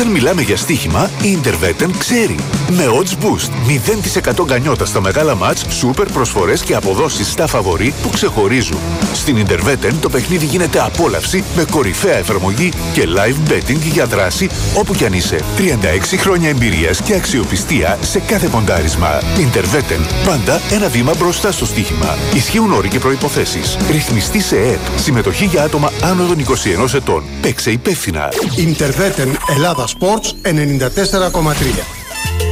Όταν μιλάμε για στοίχημα, η Interveten ξέρει. Με odds boost, 0% γκανιότα στα μεγάλα μάτς, σούπερ προσφορές και αποδόσεις στα φαβορί που ξεχωρίζουν. Στην Interveten το παιχνίδι γίνεται απόλαυση με κορυφαία εφαρμογή και live betting για δράση όπου κι αν είσαι. 36 χρόνια εμπειρίας και αξιοπιστία σε κάθε ποντάρισμα. Interveten, πάντα ένα βήμα μπροστά στο στοίχημα. Ισχύουν όροι και προϋποθέσεις. Ρυθμιστή σε ΕΕΠ. Συμμετοχή για άτομα άνω των 21 ετών. Παίξε υπεύθυνα. Interveten Ελλάδα Sports 94,3.